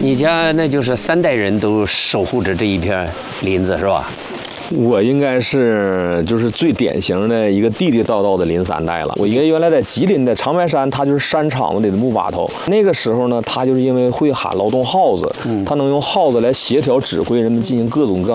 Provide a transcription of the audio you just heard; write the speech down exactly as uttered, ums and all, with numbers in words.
你家那就是三代人都守护着这一片林子是吧？ 我应该是就是最典型的一个地地道道的林三代了。我爷爷原来在吉林的长白山，他就是山场子里的木把头。那个时候呢，他就是因为会喊劳动号子，他能用号子来协调指挥人们进行各种各样